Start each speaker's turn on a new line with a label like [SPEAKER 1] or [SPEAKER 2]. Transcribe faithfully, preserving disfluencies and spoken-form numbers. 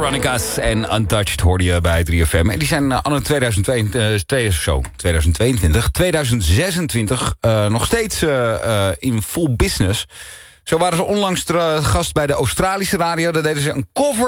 [SPEAKER 1] Veronica's en Untouched hoorde je bij drie F M. En die zijn uh, anno tweeduizend zo, tweeduizend tweeëntwintig, tweeduizend zesentwintig uh, nog steeds uh, uh, in full business. Zo waren ze onlangs te gast bij de Australische radio. Daar deden ze een cover